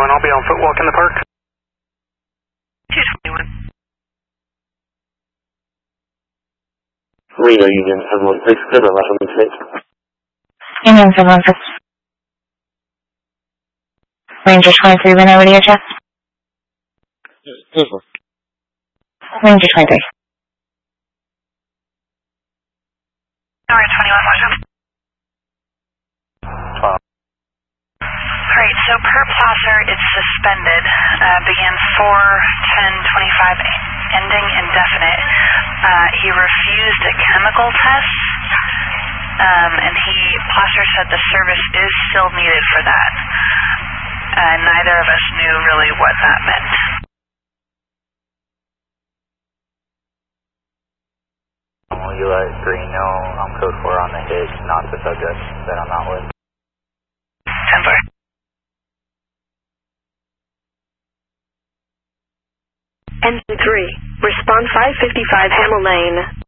221, I'll be on footwalk in the park. 221. Reno Union 716, good on 1116. Union 716. Ranger 23, when ready to check. Ranger 23. Alright, 21, watch out. Alright, so per Placer, it's suspended. Began 4/10/25, ending indefinite. He refused a chemical test, and Placer said the service is still needed for that. Neither of us knew really what that meant. You let Green know I'm code 4 on the hit, not the subject that I'm out with. 10-4. Engine 3, respond 555 Hamel Lane.